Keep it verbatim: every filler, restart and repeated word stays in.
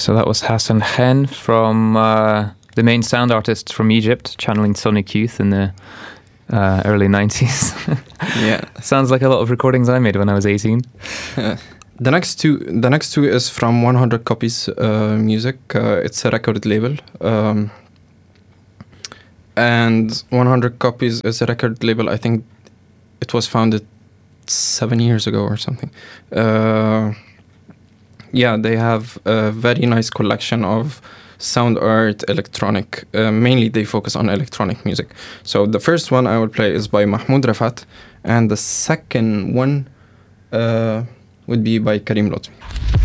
So that was Hassan Khan from uh, the main sound artist from Egypt, channeling Sonic Youth in the uh, early nineties. Yeah. Sounds like a lot of recordings I made when I was eighteen. Uh, the next two, the next two is from one hundred Copies uh, Music. Uh, it's a record label. Um, and one hundred Copies is a record label. I think it was founded seven years ago or something. Uh, yeah, they have a very nice collection of sound art, electronic. Uh, mainly they focus on electronic music. So the first one I will play is by Mahmoud Rafat, and the second one uh, would be by Karim Lotfi.